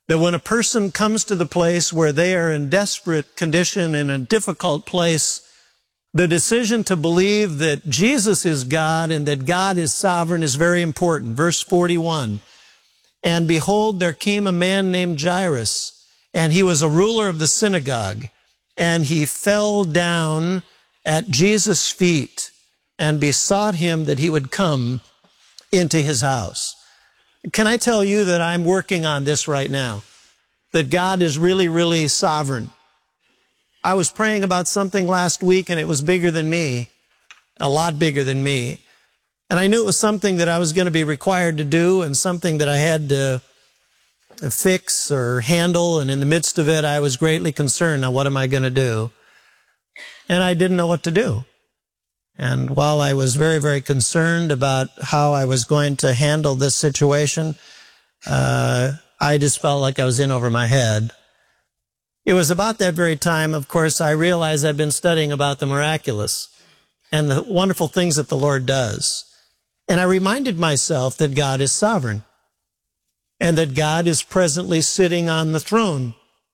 That when a person comes to the place where they are in desperate condition, in a difficult place, the decision to believe that Jesus is God and that God is sovereign is very important. Verse 41, and behold, there came a man named Jairus, and he was a ruler of the synagogue, and he fell down at Jesus' feet and besought him that he would come into his house. Can I tell you that I'm working on this right now? That God is really, really sovereign. I was praying about something last week, and it was bigger than me, a lot bigger than me. And I knew it was something that I was going to be required to do and something that I had to fix or handle. And in the midst of it, I was greatly concerned. Now, what am I going to do? And I didn't know what to do. And while I was very, very concerned about how I was going to handle this situation, I just felt like I was in over my head. It was about that very time, of course, I realized I'd been studying about the miraculous and the wonderful things that the Lord does. And I reminded myself that God is sovereign and that God is presently sitting on the throne.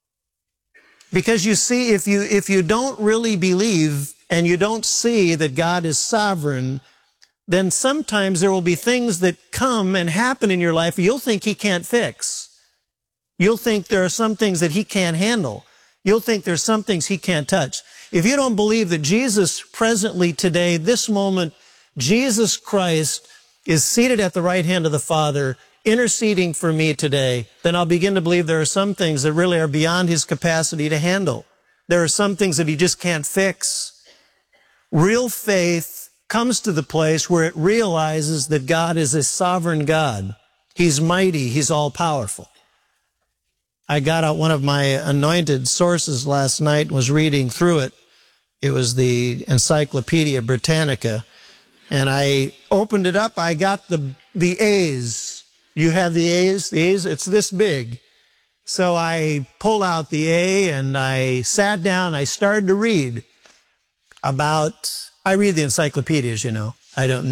Because you see, if you don't really believe and you don't see that God is sovereign, then sometimes there will be things that come and happen in your life you'll think he can't fix. You'll think there are some things that he can't handle. You'll think there's some things he can't touch. If you don't believe that Jesus presently today, this moment, Jesus Christ is seated at the right hand of the Father, interceding for me today, then I'll begin to believe there are some things that really are beyond his capacity to handle. There are some things that he just can't fix. Real faith comes to the place where it realizes that God is a sovereign God. He's mighty. He's all-powerful. I got out one of my anointed sources last night and was reading through it. It was the Encyclopedia Britannica. And I opened it up. I got the A's. You have the A's? The A's, it's this big. So I pulled out the A and I sat down. I started to read about, I read the encyclopedias, you know. I don't.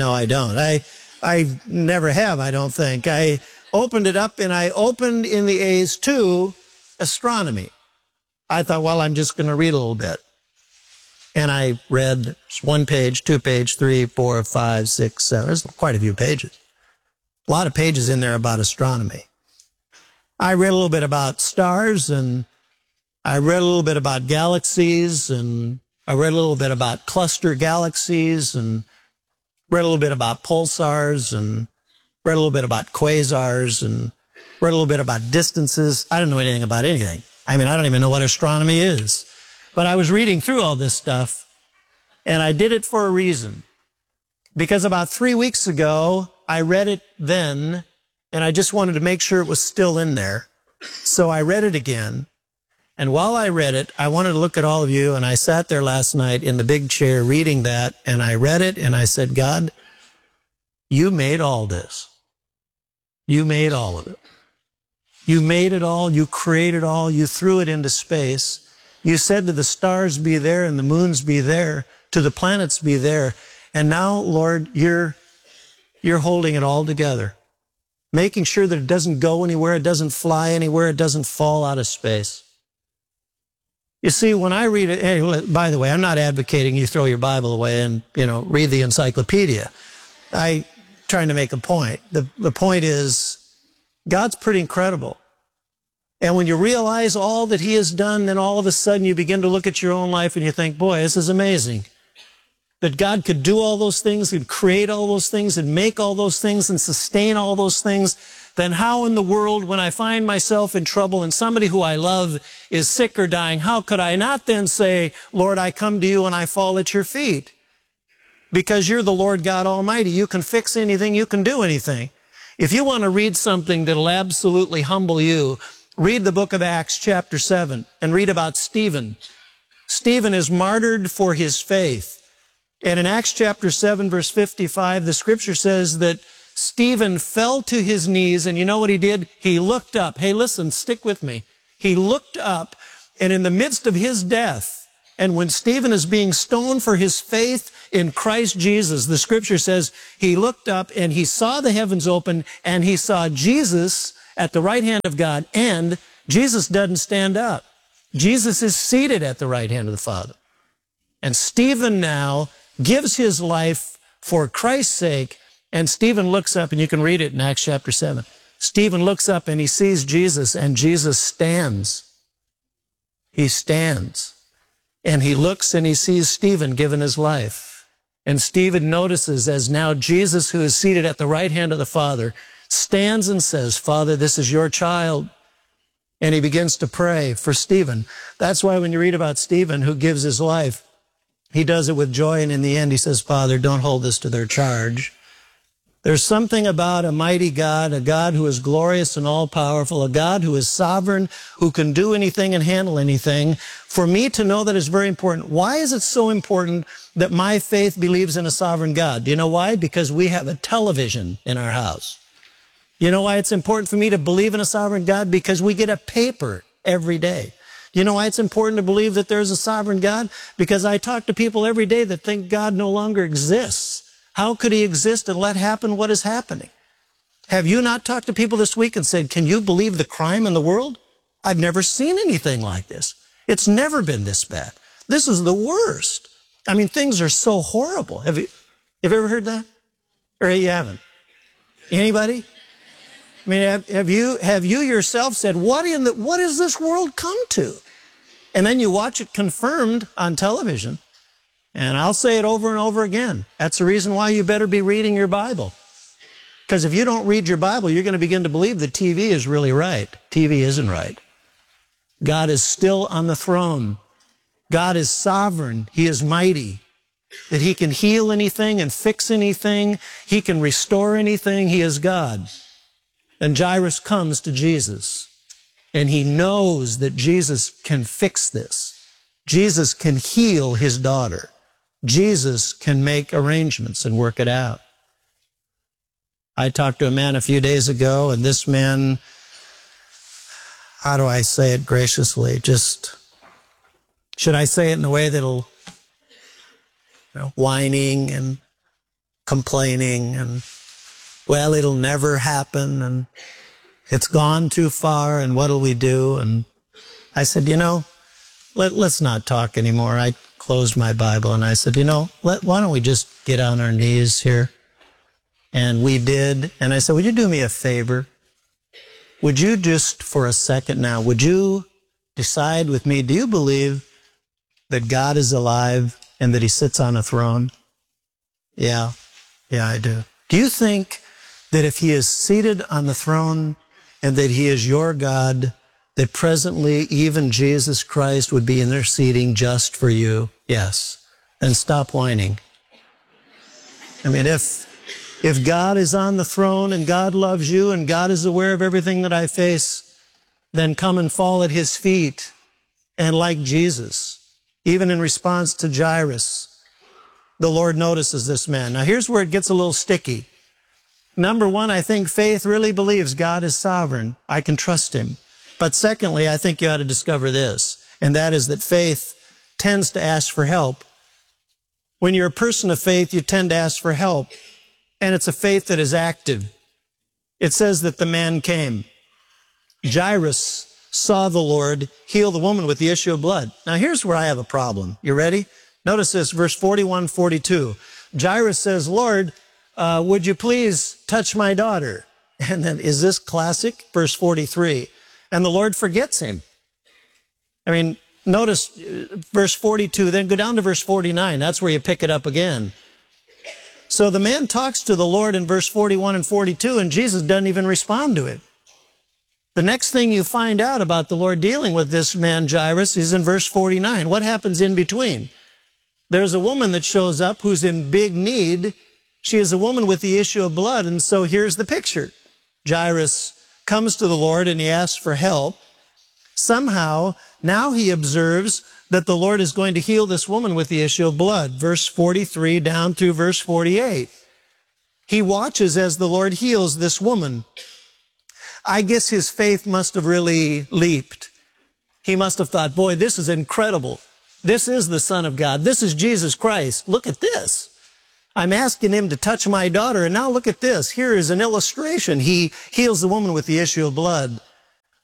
I never have, I don't think. I opened it up and I opened in the A's to astronomy. I thought, well, I'm just going to read a little bit. And I read 1 page, 2 page, 3, 4, 5, 6, 7. There's quite a few pages. A lot of pages in there about astronomy. I read a little bit about stars, and I read a little bit about galaxies, and I read a little bit about cluster galaxies, and read a little bit about pulsars, and read a little bit about quasars, and read a little bit about distances. I don't know anything about anything. I mean, I don't even know what astronomy is. But I was reading through all this stuff, and I did it for a reason. Because about 3 weeks ago, I read it then, and I just wanted to make sure it was still in there. So I read it again. And while I read it, I wanted to look at all of you, and I sat there last night in the big chair reading that, and I read it, and I said, God, you made all this. You made all of it. You made it all. You created all. You threw it into space. You said to the stars be there and the moons be there, to the planets be there. And now, Lord, you're holding it all together, making sure that it doesn't go anywhere, it doesn't fly anywhere, it doesn't fall out of space. You see, when I read it, hey, by the way, I'm not advocating you throw your Bible away and, read the encyclopedia. I'm trying to make a point. The point is, God's pretty incredible. And when you realize all that he has done, then all of a sudden you begin to look at your own life and you think, boy, this is amazing. That God could do all those things, could create all those things, and make all those things, and sustain all those things. Then how in the world, when I find myself in trouble and somebody who I love is sick or dying, how could I not then say, Lord, I come to you and I fall at your feet? Because you're the Lord God Almighty. You can fix anything. You can do anything. If you want to read something that'll absolutely humble you, read the book of Acts chapter 7 and read about Stephen. Stephen is martyred for his faith. And in Acts chapter 7, verse 55, the scripture says that Stephen fell to his knees, and you know what he did? He looked up. Hey, listen, stick with me. He looked up, and in the midst of his death, and when Stephen is being stoned for his faith in Christ Jesus, the scripture says he looked up and he saw the heavens open, and he saw Jesus at the right hand of God, and Jesus doesn't stand up. Jesus is seated at the right hand of the Father. And Stephen now gives his life for Christ's sake, and Stephen looks up, and you can read it in Acts chapter 7. Stephen looks up and he sees Jesus, and Jesus stands. He stands. And he looks and he sees Stephen giving his life. And Stephen notices as now Jesus, who is seated at the right hand of the Father, stands and says, Father, this is your child. And he begins to pray for Stephen. That's why when you read about Stephen, who gives his life, he does it with joy, and in the end he says, Father, don't hold this to their charge. There's something about a mighty God, a God who is glorious and all-powerful, a God who is sovereign, who can do anything and handle anything. For me to know that is very important. Why is it so important that my faith believes in a sovereign God? Do you know why? Because we have a television in our house. You know why it's important for me to believe in a sovereign God? Because we get a paper every day. You know why it's important to believe that there's a sovereign God? Because I talk to people every day that think God no longer exists. How could he exist and let happen what is happening? Have you not talked to people this week and said, can you believe the crime in the world? I've never seen anything like this. It's never been this bad. This is the worst. I mean, things are so horrible. Have you ever heard that? Or you haven't? Anybody? I mean, have you yourself said, what has this world come to? And then you watch it confirmed on television. And I'll say it over and over again. That's the reason why you better be reading your Bible. Because if you don't read your Bible, you're going to begin to believe that TV is really right. TV isn't right. God is still on the throne. God is sovereign. He is mighty. That he can heal anything and fix anything. He can restore anything. He is God. And Jairus comes to Jesus. And he knows that Jesus can fix this. Jesus can heal his daughter. Jesus can make arrangements and work it out. I talked to a man a few days ago, and this man, how do I say it graciously? Should I say it in a way that'll, whining and complaining and, well, it'll never happen, and it's gone too far, and what'll we do? And I said, let's not talk anymore. I closed my Bible and I said, why don't we just get on our knees here? And we did. And I said, would you do me a favor? Would you just for a second now, would you decide with me, do you believe that God is alive and that he sits on a throne? Yeah, I do. Do you think that if he is seated on the throne and that he is your God, that presently even Jesus Christ would be interceding just for you? Yes. Then stop whining. I mean, if God is on the throne and God loves you and God is aware of everything that I face, then come and fall at his feet. And like Jesus, even in response to Jairus, the Lord notices this man. Now here's where it gets a little sticky. Number one, I think faith really believes God is sovereign. I can trust him. But secondly, I think you ought to discover this, and that is that faith tends to ask for help. When you're a person of faith, you tend to ask for help, and it's a faith that is active. It says that the man came. Jairus saw the Lord heal the woman with the issue of blood. Now here's where I have a problem. You ready? Notice this, verse 41, 42. Jairus says, Lord, would you please touch my daughter? And then, is this classic? Verse 43. And the Lord forgets him. I mean, notice verse 42, then go down to verse 49. That's where you pick it up again. So the man talks to the Lord in verse 41 and 42, and Jesus doesn't even respond to it. The next thing you find out about the Lord dealing with this man, Jairus, is in verse 49. What happens in between? There's a woman that shows up who's in big need. She is a woman with the issue of blood, and so here's the picture. Jairus comes to the Lord and he asks for help. Somehow, now he observes that the Lord is going to heal this woman with the issue of blood. Verse 43 down through verse 48. He watches as the Lord heals this woman. I guess his faith must have really leaped. He must have thought, boy, this is incredible. This is the Son of God. This is Jesus Christ. Look at this. I'm asking him to touch my daughter, and now look at this. Here is an illustration. He heals the woman with the issue of blood.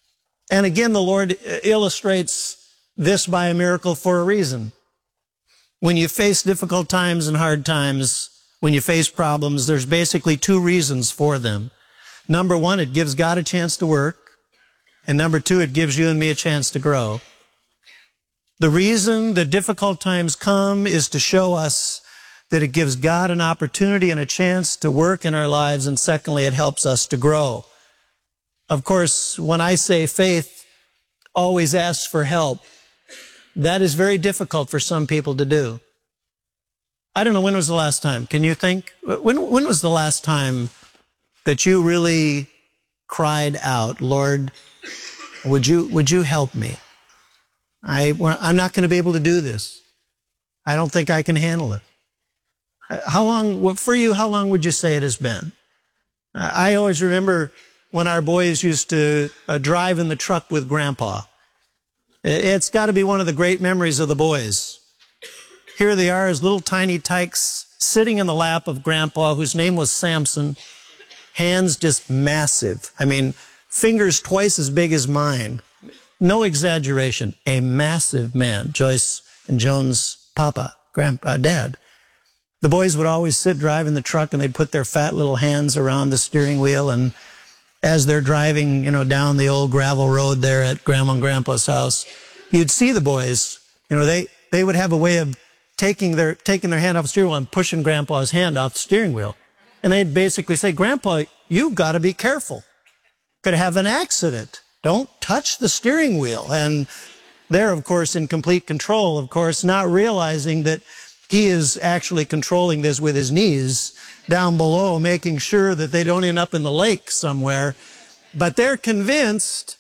And again, the Lord illustrates this by a miracle for a reason. When you face difficult times and hard times, when you face problems, there's basically two reasons for them. Number one, it gives God a chance to work. And number two, it gives you and me a chance to grow. The reason the difficult times come is to show us that it gives God an opportunity and a chance to work in our lives. And secondly, it helps us to grow. Of course, when I say faith always asks for help, that is very difficult for some people to do. I don't know, when was the last time? Can you think? When was the last time that you really cried out, Lord, would you help me? I'm not going to be able to do this. I don't think I can handle it. How long, for you, how long would you say it has been? I always remember when our boys used to drive in the truck with Grandpa. It's got to be one of the great memories of the boys. Here they are as little tiny tykes sitting in the lap of Grandpa, whose name was Samson. Hands just massive. I mean, fingers twice as big as mine. No exaggeration. A massive man. Joyce and Joan's papa, dad. The boys would always sit driving the truck and they'd put their fat little hands around the steering wheel, and as they're driving, down the old gravel road there at Grandma and Grandpa's house, you'd see the boys, they would have a way of taking their hand off the steering wheel and pushing Grandpa's hand off the steering wheel. And they'd basically say, Grandpa, you've got to be careful. Could have an accident. Don't touch the steering wheel. And they're, of course, in complete control, of course, not realizing that he is actually controlling this with his knees down below, making sure that they don't end up in the lake somewhere. But they are convinced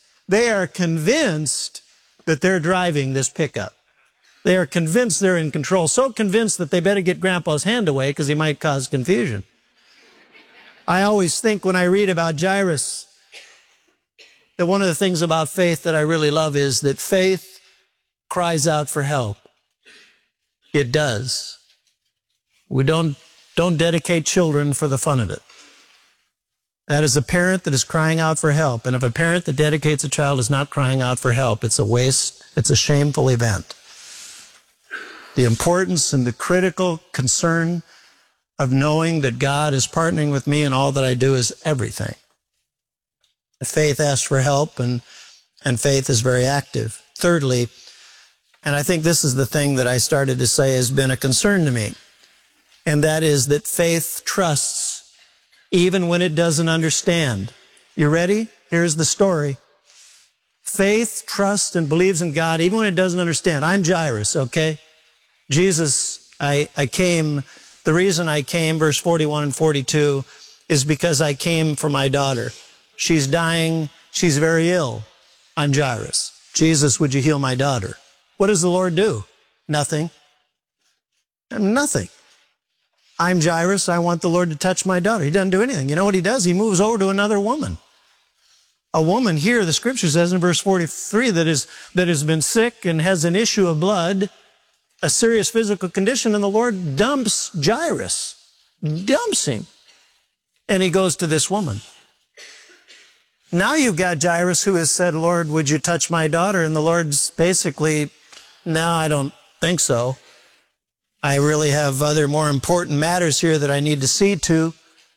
that they're driving this pickup. They are convinced they're in control, so convinced that they better get Grandpa's hand away because he might cause confusion. I always think when I read about Jairus that one of the things about faith that I really love is that faith cries out for help. It does. We don't dedicate children for the fun of it. That is a parent that is crying out for help. And if a parent that dedicates a child is not crying out for help, it's a waste, it's a shameful event. The importance and the critical concern of knowing that God is partnering with me in all that I do is everything. Faith asks for help, and faith is very active. Thirdly, and I think this is the thing that I started to say has been a concern to me, and that is that faith trusts even when it doesn't understand. You ready? Here's the story. Faith trusts and believes in God even when it doesn't understand. I'm Jairus, okay? Jesus, I came, the reason I came, verse 41 and 42, is because I came for my daughter. She's dying. She's very ill. I'm Jairus. Jesus, would you heal my daughter? What does the Lord do? Nothing. Nothing. I'm Jairus. I want the Lord to touch my daughter. He doesn't do anything. You know what he does? He moves over to another woman. A woman here, the scripture says in verse 43, that has been sick and has an issue of blood, a serious physical condition, and the Lord dumps Jairus. Dumps him. And he goes to this woman. Now you've got Jairus who has said, Lord, would you touch my daughter? And the Lord's basically, no, I don't think so. I really have other more important matters here that I need to see to.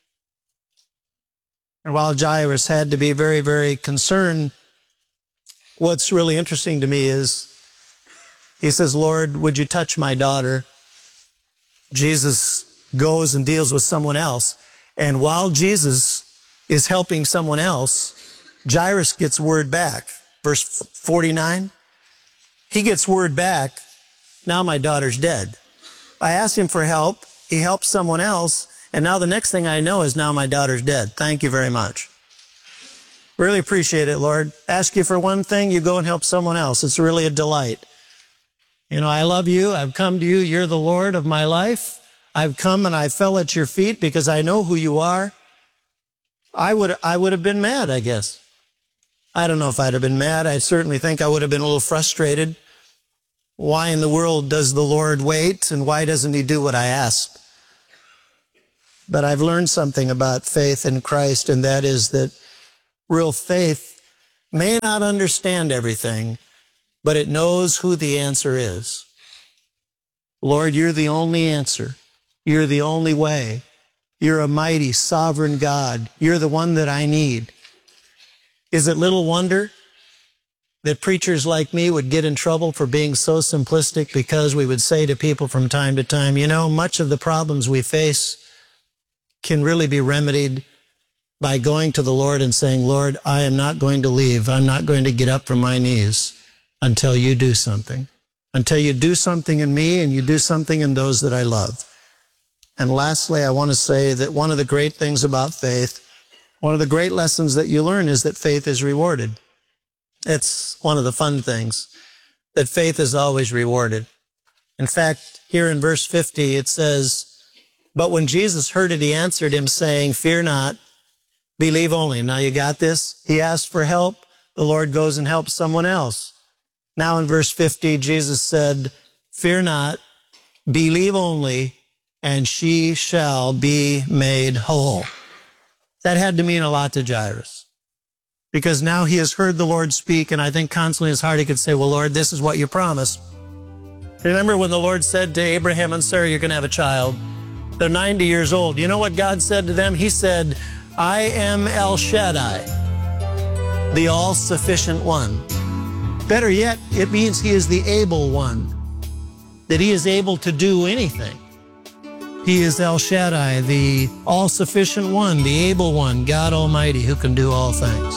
And while Jairus had to be very, very concerned, what's really interesting to me is he says, Lord, would you touch my daughter? Jesus goes and deals with someone else. And while Jesus is helping someone else, Jairus gets word back. Verse 49, he gets word back, now my daughter's dead. I asked him for help, he helped someone else, and now the next thing I know is now my daughter's dead. Thank you very much. Really appreciate it, Lord. Ask you for one thing, you go and help someone else. It's really a delight. I love you. I've come to you. You're the Lord of my life. I've come and I fell at your feet because I know who you are. I would have been mad, I guess. I don't know if I'd have been mad. I certainly think I would have been a little frustrated. Why in the world does the Lord wait, and why doesn't he do what I ask? But I've learned something about faith in Christ, and that is that real faith may not understand everything, but it knows who the answer is. Lord, you're the only answer. You're the only way. You're a mighty, sovereign God. You're the one that I need. Is it little wonder that preachers like me would get in trouble for being so simplistic, because we would say to people from time to time, you know, much of the problems we face can really be remedied by going to the Lord and saying, Lord, I am not going to leave. I'm not going to get up from my knees until you do something. Until you do something in me and you do something in those that I love. And lastly, I want to say that one of the great things about faith, one of the great lessons that you learn, is that faith is rewarded. It's one of the fun things, that faith is always rewarded. In fact, here in verse 50, it says, but when Jesus heard it, he answered him, saying, fear not, believe only. Now you got this? He asked for help. The Lord goes and helps someone else. Now in verse 50, Jesus said, fear not, believe only, and she shall be made whole. That had to mean a lot to Jairus, because now he has heard the Lord speak, and I think constantly in his heart he could say, well, Lord, this is what you promised. Remember when the Lord said to Abraham and Sarah, you're going to have a child. They're 90 years old. You know what God said to them? He said, I am El Shaddai, the all-sufficient one. Better yet, it means he is the able one, that he is able to do anything. He is El Shaddai, the all-sufficient one, the able one, God Almighty, who can do all things.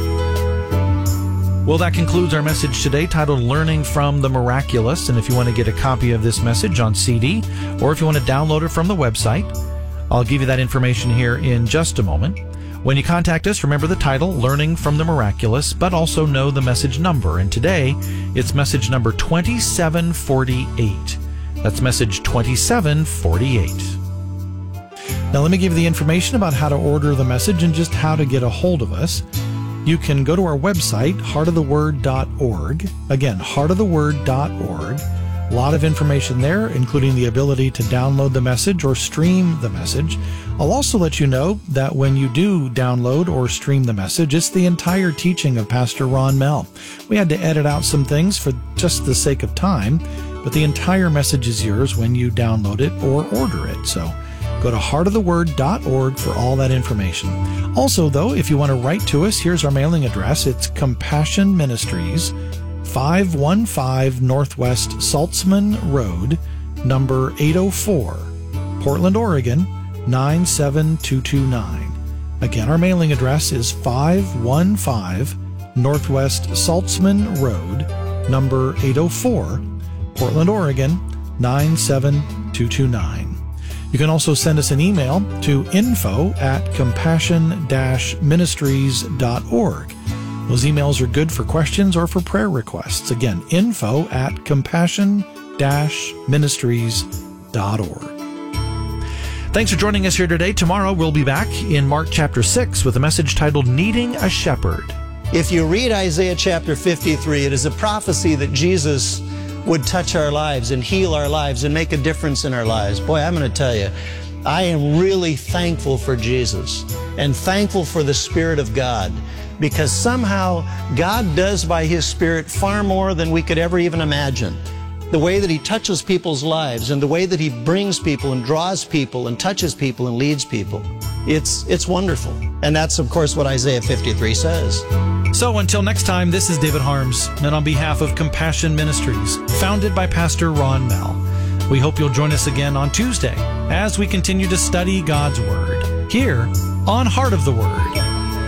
Well, that concludes our message today, titled Learning from the Miraculous. And if you want to get a copy of this message on CD, or if you want to download it from the website, I'll give you that information here in just a moment. When you contact us, remember the title, Learning from the Miraculous, but also know the message number. And today, it's message number 2748. That's message 2748. Now let me give you the information about how to order the message and just how to get a hold of us. You can go to our website, heartoftheword.org. Again, heartoftheword.org. A lot of information there, including the ability to download the message or stream the message. I'll also let you know that when you do download or stream the message, it's the entire teaching of Pastor Ron Mell. We had to edit out some things for just the sake of time, but the entire message is yours when you download it or order it. So go to heartoftheword.org for all that information. Also, though, if you want to write to us, here's our mailing address. It's Compassion Ministries, 515 Northwest Saltzman Road, number 804, Portland, Oregon, 97229. Again, our mailing address is 515 Northwest Saltzman Road, number 804, Portland, Oregon, 97229. You can also send us an email to info@compassion-ministries.org. Those emails are good for questions or for prayer requests. Again, info@compassion-ministries.org. Thanks for joining us here today. Tomorrow we'll be back in Mark chapter 6 with a message titled Needing a Shepherd. If you read Isaiah chapter 53, it is a prophecy that Jesus would touch our lives and heal our lives and make a difference in our lives. Boy, I'm going to tell you, I am really thankful for Jesus and thankful for the Spirit of God, because somehow God does by His Spirit far more than we could ever even imagine. The way that He touches people's lives and the way that He brings people and draws people and touches people and leads people. It's wonderful. And that's, of course, what Isaiah 53 says. So until next time, this is David Harms, and on behalf of Compassion Ministries, founded by Pastor Ron Mell, we hope you'll join us again on Tuesday as we continue to study God's Word here on Heart of the Word.